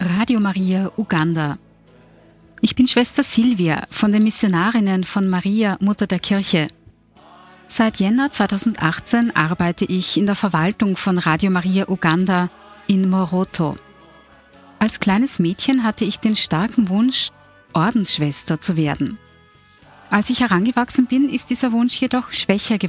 Radio Maria Uganda. Ich bin Schwester Silvia von den Missionarinnen von Maria, Mutter der Kirche. Seit Jänner 2018 arbeite ich in der Verwaltung von Radio Maria Uganda in Moroto. Als kleines Mädchen hatte ich den starken Wunsch, Ordensschwester zu werden. Als ich herangewachsen bin, ist dieser Wunsch jedoch schwächer